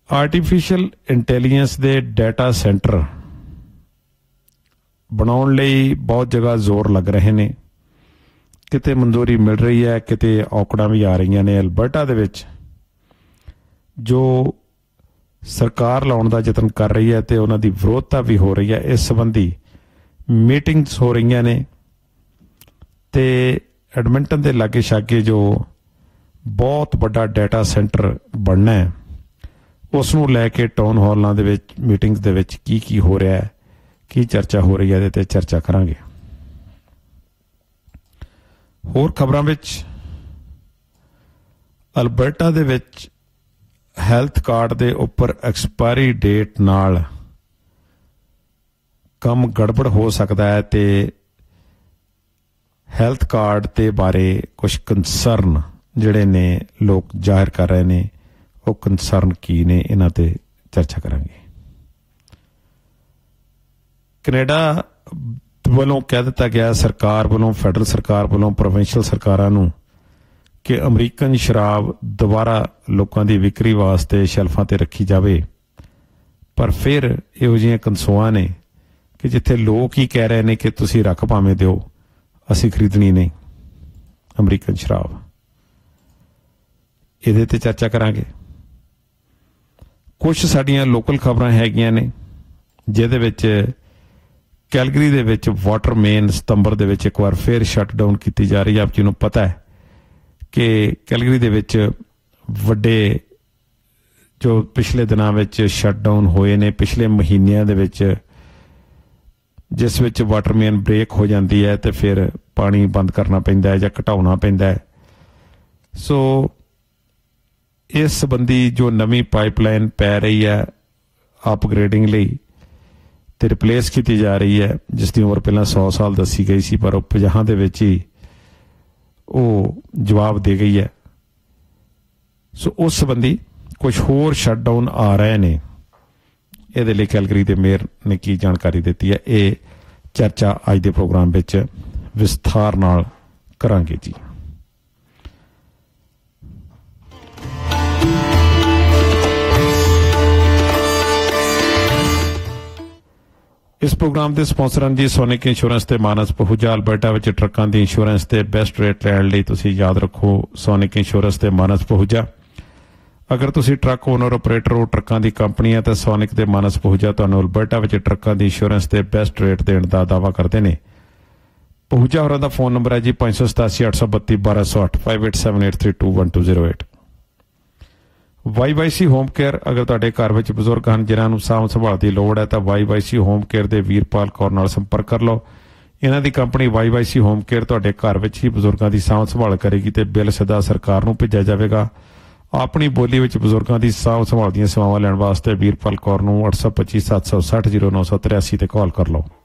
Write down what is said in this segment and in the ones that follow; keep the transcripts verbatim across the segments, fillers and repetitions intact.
Artificial intelligence ਦੇ data centre ਬਣਾਉਣ ਲਈ ਬਹੁਤ ਜਗ੍ਹਾ ਜ਼ੋਰ ਲੱਗ ਰਹੇ ਨੇ। ਕਿਤੇ ਮਨਜ਼ੂਰੀ ਮਿਲ ਰਹੀ ਹੈ, ਕਿਤੇ ਔਕੜਾਂ ਵੀ ਆ ਰਹੀਆਂ ਨੇ। ਅਲਬਰਟਾ ਦੇ ਵਿੱਚ ਜੋ ਸਰਕਾਰ ਲਾਉਣ ਦਾ ਯਤਨ ਕਰ ਰਹੀ ਹੈ ਅਤੇ ਉਹਨਾਂ ਦੀ ਵਿਰੋਧਤਾ ਵੀ ਹੋ ਰਹੀ ਹੈ। ਇਸ ਸੰਬੰਧੀ ਮੀਟਿੰਗਸ ਹੋ ਰਹੀਆਂ ਨੇ ਅਤੇ ਐਡਮਿੰਟਨ ਦੇ ਲਾਗੇ ਛਾਗੇ ਜੋ ਬਹੁਤ ਵੱਡਾ ਡਾਟਾ ਸੈਂਟਰ ਬਣਨਾ ਹੈ ਉਸ ਨੂੰ ਲੈ ਕੇ ਟਾਊਨ ਹਾਲਾਂ ਦੇ ਵਿੱਚ ਮੀਟਿੰਗਸ ਦੇ ਵਿੱਚ ਕੀ ਕੀ ਹੋ ਰਿਹਾ ਹੈ, ਕੀ ਚਰਚਾ ਹੋ ਰਹੀ ਹੈ, ਇਹਦੇ 'ਤੇ ਚਰਚਾ ਕਰਾਂਗੇ। ਹੋਰ ਖਬਰਾਂ ਵਿੱਚ ਅਲਬਰਟਾ ਦੇ ਵਿੱਚ ਹੈਲਥ ਕਾਰਡ ਦੇ ਉੱਪਰ ਐਕਸਪਾਇਰੀ ਡੇਟ ਨਾਲ ਕੰਮ ਗੜਬੜ ਹੋ ਸਕਦਾ ਹੈ ਅਤੇ ਹੈਲਥ ਕਾਰਡ ਦੇ ਬਾਰੇ ਕੁਝ ਕੰਸਰਨ ਜਿਹੜੇ ਨੇ ਲੋਕ ਜ਼ਾਹਿਰ ਕਰ ਰਹੇ ਨੇ, ਉਹ ਕੰਸਰਨ ਕੀ ਨੇ, ਇਹਨਾਂ 'ਤੇ ਚਰਚਾ ਕਰਾਂਗੇ। ਕੈਨੇਡਾ ਵੱਲੋਂ ਕਹਿ ਦਿੱਤਾ ਗਿਆ, ਸਰਕਾਰ ਵੱਲੋਂ, ਫੈਡਰਲ ਸਰਕਾਰ ਵੱਲੋਂ ਪ੍ਰੋਵਿੰਸ਼ੀਅਲ ਸਰਕਾਰਾਂ ਨੂੰ ਕਿ ਅਮਰੀਕਨ ਸ਼ਰਾਬ ਦੁਬਾਰਾ ਲੋਕਾਂ ਦੀ ਵਿਕਰੀ ਵਾਸਤੇ ਸ਼ੈਲਫਾਂ 'ਤੇ ਰੱਖੀ ਜਾਵੇ। ਪਰ ਫਿਰ ਇਹੋ ਜਿਹੀਆਂ ਕਨਸੋਆਂ ਨੇ ਕਿ ਜਿੱਥੇ ਲੋਕ ਹੀ ਕਹਿ ਰਹੇ ਨੇ ਕਿ ਤੁਸੀਂ ਰੱਖ ਭਾਵੇਂ ਦਿਓ, ਅਸੀਂ ਖਰੀਦਣੀ ਨਹੀਂ ਅਮਰੀਕਨ ਸ਼ਰਾਬ। ਇਹਦੇ 'ਤੇ ਚਰਚਾ ਕਰਾਂਗੇ। ਕੁਛ ਸਾਡੀਆਂ ਲੋਕਲ ਖਬਰਾਂ ਹੈਗੀਆਂ ਨੇ ਜਿਹਦੇ ਵਿੱਚ ਕੈਲਗਰੀ ਦੇ ਵਿੱਚ ਵਾਟਰ ਮੇਨ ਸਤੰਬਰ ਦੇ ਵਿੱਚ ਇੱਕ ਵਾਰ ਫਿਰ ਸ਼ਟ ਡਾਊਨ ਕੀਤੀ ਜਾ ਰਹੀ ਹੈ। ਆਪ ਜੀ ਨੂੰ ਪਤਾ ਹੈ ਕਿ ਕੈਲਗਰੀ ਦੇ ਵਿੱਚ ਵੱਡੇ ਜੋ ਪਿਛਲੇ ਦਿਨਾਂ ਵਿੱਚ ਸ਼ਟ ਡਾਊਨ ਹੋਏ ਨੇ, ਪਿਛਲੇ ਮਹੀਨਿਆਂ ਦੇ ਵਿੱਚ, ਜਿਸ ਵਿੱਚ ਵਾਟਰ ਮੇਨ ਬ੍ਰੇਕ ਹੋ ਜਾਂਦੀ ਹੈ ਅਤੇ ਫਿਰ ਪਾਣੀ ਬੰਦ ਕਰਨਾ ਪੈਂਦਾ ਹੈ ਜਾਂ ਘਟਾਉਣਾ ਪੈਂਦਾ ਹੈ। ਸੋ ਇਸ ਸੰਬੰਧੀ ਜੋ ਨਵੀਂ ਪਾਈਪਲਾਈਨ ਪੈ ਰਹੀ ਹੈ ਅਪਗ੍ਰੇਡਿੰਗ ਲਈ ਅਤੇ ਰਿਪਲੇਸ ਕੀਤੀ ਜਾ ਰਹੀ ਹੈ, ਜਿਸ ਦੀ ਉਮਰ ਪਹਿਲਾਂ ਸੌ ਸਾਲ ਦੱਸੀ ਗਈ ਸੀ, ਪਰ ਉਹ ਪੰਜਾਹਾਂ ਦੇ ਵਿੱਚ ਹੀ ਉਹ ਜਵਾਬ ਦੇ ਗਈ ਹੈ। ਸੋ ਉਸ ਸੰਬੰਧੀ ਕੁਝ ਹੋਰ ਸ਼ਟਡਾਊਨ ਆ ਰਹੇ ਨੇ। ਇਹਦੇ ਲਈ ਕੈਲਗਰੀ ਦੇ ਮੇਅਰ ਨੇ ਕੀ ਜਾਣਕਾਰੀ ਦਿੱਤੀ ਹੈ, ਇਹ ਚਰਚਾ ਅੱਜ ਦੇ ਪ੍ਰੋਗਰਾਮ ਵਿੱਚ ਵਿਸਥਾਰ ਨਾਲ ਕਰਾਂਗੇ ਜੀ। ਇਸ ਪ੍ਰੋਗਰਾਮ ਦੇ ਸਪਾਂਸਰ ਹਨ ਜੀ ਸੋਨਿਕ ਇੰਸ਼ੋਰੈਂਸ ਤੇ ਮਾਨਸ ਪਹੂਜਾ। ਅਲਬਰਟਾ ਵਿੱਚ ਟਰੱਕਾਂ ਦੀ ਇੰਸ਼ੋਰੈਂਸ ਤੇ ਬੈਸਟ ਰੇਟ ਲੈਣ ਲਈ ਤੁਸੀਂ ਯਾਦ ਰੱਖੋ ਸੋਨਿਕ ਇੰਸ਼ੋਰੈਂਸ ਤੇ ਮਾਨਸ ਪਹੂਜਾ। ਅਗਰ ਤੁਸੀਂ ਟਰੱਕ ਓਨਰ ਆਪਰੇਟਰ ਹੋ, ਟਰੱਕਾਂ ਦੀ ਕੰਪਨੀ ਹੈ ਤਾਂ ਸੋਨਿਕ ਤੇ ਮਾਨਸ ਪਹੂਜਾ ਤੁਹਾਨੂੰ ਅਲਬਰਟਾ ਵਿੱਚ ਟਰੱਕਾਂ ਦੀ ਇੰਸ਼ੋਰੈਂਸ ਤੇ ਬੈਸਟ ਰੇਟ ਦੇਣ ਦਾ ਦਾਅਵਾ ਕਰਦੇ ਨੇ। ਪਹੂਜਾ ਹੋਰਾਂ ਦਾ ਫੋਨ ਨੰਬਰ ਹੈ ਜੀ ਪੰਜ ਸੌ ਸਤਾਸੀ ਅੱਠ ਸੌ ਬੱਤੀ ਬਾਰਾਂ ਸੌ ਅੱਠ five eight seven eight three two one two zero eight. Why Y C home care, ਅਗਰ ਤੁਹਾਡੇ ਘਰ ਵਿੱਚ ਬਜ਼ੁਰਗ ਹਨ ਜਿਨ੍ਹਾਂ ਨੂੰ ਸਾਂਭ ਸੰਭਾਲ ਦੀ ਲੋੜ ਹੈ ਤਾਂ why Y C home care ਦੇ ਵੀਰਪਾਲ ਕੌਰ ਨਾਲ ਸੰਪਰਕ ਕਰ ਲਓ। ਇਹਨਾਂ ਦੀ company why Y C home care ਤੁਹਾਡੇ ਘਰ ਵਿੱਚ ਹੀ ਬਜ਼ੁਰਗਾਂ ਦੀ ਸਾਂਭ ਸੰਭਾਲ ਕਰੇਗੀ ਅਤੇ ਬਿੱਲ ਸਿੱਧਾ ਸਰਕਾਰ ਨੂੰ ਭੇਜਿਆ ਜਾਵੇਗਾ। ਆਪਣੀ ਬੋਲੀ ਵਿੱਚ ਬਜ਼ੁਰਗਾਂ ਦੀ ਸਾਂਭ ਸੰਭਾਲ ਦੀਆਂ ਸੇਵਾਵਾਂ ਲੈਣ ਵਾਸਤੇ ਵੀਰਪਾਲ ਕੌਰ ਨੂੰ ਅੱਠ ਸੌ ਪੱਚੀ ਸੱਤ ਸੌ ਸੱਠ ਜ਼ੀਰੋ ਨੌ ਸੌ ਤਰਿਆਸੀ 'ਤੇ ਕਾਲ ਕਰ ਲਓ।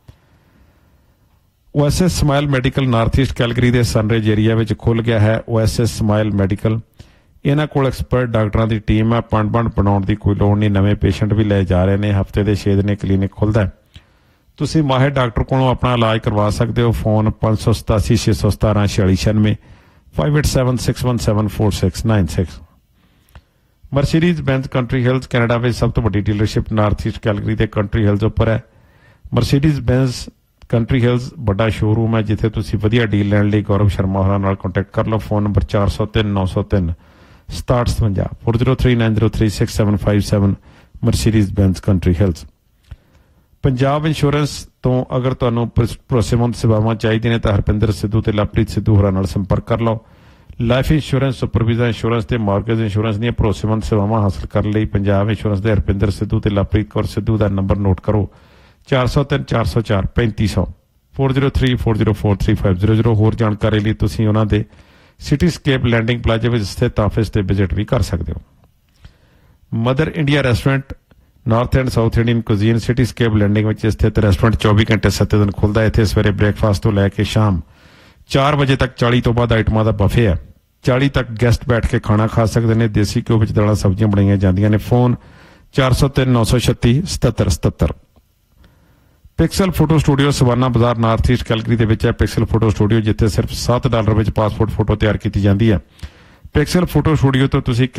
O S S smile medical north East Calgary ਦੇ ਸਨਰੇਜ ਏਰੀਆ ਵਿੱਚ ਖੁੱਲ੍ਹ ਗਿਆ ਹੈ O S S smile medical. ਇਹਨਾਂ ਕੋਲ ਐਕਸਪਰਟ ਡਾਕਟਰਾਂ ਦੀ ਟੀਮ ਹੈ। ਪੰਡ ਪੰਡ ਬਣਾਉਣ ਦੀ ਕੋਈ ਲੋੜ ਨਹੀਂ। ਨਵੇਂ ਪੇਸ਼ੈਂਟ ਵੀ ਲੈ ਜਾ ਰਹੇ ਨੇ। ਹਫ਼ਤੇ ਦੇ ਛੇ ਦਿਨ ਕਲੀਨਿਕ ਖੁੱਲ੍ਹਦਾ ਹੈ। ਤੁਸੀਂ ਮਾਹਿਰ ਡਾਕਟਰ ਕੋਲੋਂ ਆਪਣਾ ਇਲਾਜ ਕਰਵਾ ਸਕਦੇ ਹੋ। ਫੋਨ ਪੰਜ ਸੌ ਸਤਾਸੀ ਛੇ ਸੌ ਸਤਾਰਾਂ ਛਿਆਲੀ ਛਿਆਨਵੇਂ five eight seven six one seven four six nine six. Mercedes ਬੈਂਜ਼ country hills Canada ਵਿੱਚ ਸਭ ਤੋਂ ਵੱਡੀ ਡੀਲਰਸ਼ਿਪ ਨਾਰਥ ਈਸਟ ਕੈਲਗਰੀ ਦੇ ਕੰਟਰੀ ਹਿਲਜ਼ ਉੱਪਰ ਹੈ। ਮਰਸੀਡੀਜ਼ ਬੈਂਜ਼ ਕੰਟਰੀ ਹਿਲਜ਼ ਵੱਡਾ ਸ਼ੋਰੂਮ ਹੈ ਜਿੱਥੇ ਤੁਸੀਂ ਵਧੀਆ ਡੀਲ ਲੈਣ ਲਈ ਗੌਰਵ ਸ਼ਰਮਾ ਹੋਰਾਂ ਨਾਲ ਕੰਟੈਕਟ ਕਰ ਲਓ। ਫੋਨ ਨੰਬਰ ਚਾਰ ਸੌ ਤਿੰਨ ਨੌ ਸੌ ਤਿੰਨ ਸਤਾਹਠ ਸਤਵੰਜਾ four zero three nine zero three six seven five seven. Mercedes ਬੈਂਜ਼ country hills. Punjab insurance ਤੋਂ ਅਗਰ ਤੁਹਾਨੂੰ ਭਰੋਸੇਮੰਦ ਸੇਵਾਵਾਂ ਚਾਹੀਦੀਆਂ ਨੇ ਤਾਂ ਹਰਪਿੰਦਰ ਸਿੱਧੂ ਤੇ ਲਵਪ੍ਰੀਤ ਸਿੱਧੂ ਹੋਰਾਂ ਨਾਲ ਸੰਪਰਕ ਕਰ ਲਓ। Life insurance, super visa insurance ਤੇ ਮਾਰਗੇਜ ਇੰਸ਼ੋਰੈਂਸ ਦੀਆਂ ਭਰੋਸੇਮੰਦ ਸੇਵਾਵਾਂ ਹਾਸਲ ਕਰਨ ਲਈ ਪੰਜਾਬ ਇੰਸ਼ੋਰੈਂਸ ਦੇ ਹਰਪਿੰਦਰ ਸਿੱਧੂ ਤੇ ਲਵਪ੍ਰੀਤ ਕੌਰ ਸਿੱਧੂ ਦਾ ਨੰਬਰ ਨੋਟ ਕਰੋ ਚਾਰ ਸੌ ਤਿੰਨ ਚਾਰ ਸੌ ਚਾਰ ਪੈਂਤੀ ਸੌ four zero three four zero four three five zero zero. ਹੋਰ ਜਾਣਕਾਰੀ ਲਈ ਤੁਸੀਂ ਉਹਨਾਂ ਦੇ ਸਿਟੀਸਕੇਪ ਲੈਂਡਿੰਗ ਪਲਾਜ਼ਾ ਵਿੱਚ ਸਥਿਤ ਆਫਿਸ ਤੇ ਵਿਜ਼ਿਟ ਵੀ ਕਰ ਸਕਦੇ ਹੋ। Mother India restaurant north and south Indian cuisine ਸਿਟੀਸਕੇਪ landing ਵਿੱਚ ਸਥਿਤ ਰੈਸਟੋਰੈਂਟ ਚੌਵੀ ਘੰਟੇ ਸੱਤ ਦਿਨ ਖੁੱਲ੍ਹਦਾ ਹੈ। ਇੱਥੇ ਸਵੇਰੇ ਬ੍ਰੇਕਫਾਸਟ ਤੋਂ ਲੈ ਕੇ ਸ਼ਾਮ ਚਾਰ ਵਜੇ ਤੱਕ ਚਾਲੀ ਤੋਂ ਬਾਅਦ ਆਈਟਮਾਂ ਦਾ ਬਫੇ ਹੈ। ਚਾਲੀ ਤੱਕ ਗੈਸਟ ਬੈਠ ਕੇ ਖਾਣਾ ਖਾ ਸਕਦੇ ਨੇ। ਦੇਸੀ ਘਿਓ ਵਿੱਚ ਦਾਲਾਂ ਸਬਜ਼ੀਆਂ ਬਣਾਈਆਂ ਜਾਂਦੀਆਂ ਨੇ। ਫੋਨ ਚਾਰ ਸੌ ਤਿੰਨ ਨੌ ਸੌ ਛੱਤੀ ਸਤੱਤਰ ਸਤੱਤਰ। ਪਿਕਸਲ ਫੋਟੋ ਸਟੂਡੀਓ ਸਵਾਨਾ ਬਾਜ਼ਾਰ ਨਾਰਥ ਈਸਟ ਕੈਲਗਰੀ ਦੇ ਵਿੱਚ ਹੈ। ਪਿਕਸਲ ਫੋਟੋ ਸਟੂਡੀਓ ਜਿੱਥੇ ਸਿਰਫ ਸੱਤ ਡਾਲਰ ਵਿੱਚ ਪਾਸਪੋਰਟ ਫੋਟੋ ਤਿਆਰ ਕੀਤੀ ਜਾਂਦੀ ਹੈ। ਪਿਕਸਲ ਫੋਟੋ ਸਟੂਡੀਓ ਤੋਂ ਤੁਸੀਂ